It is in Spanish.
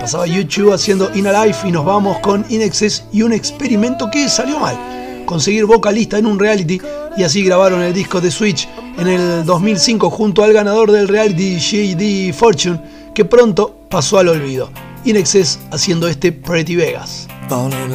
Pasaba YouTube haciendo In Alive y nos vamos con In Excess y un experimento que salió mal. Conseguir vocalista en un reality y así grabaron el disco de Switch en el 2005 junto al ganador del reality JD Fortune, que pronto pasó al olvido. In Excess haciendo este Pretty Vegas. Falling